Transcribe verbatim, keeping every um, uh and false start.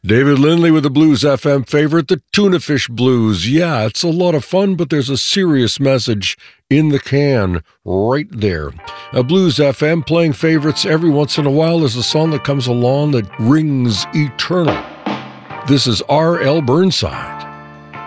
David Lindley with the Blues F M favorite, the Tuna Fish Blues. Yeah, it's a lot of fun, but there's a serious message in the can right there. A Blues F M playing favorites every once in a while. There's a song that comes along that rings eternal. This is R L Burnside.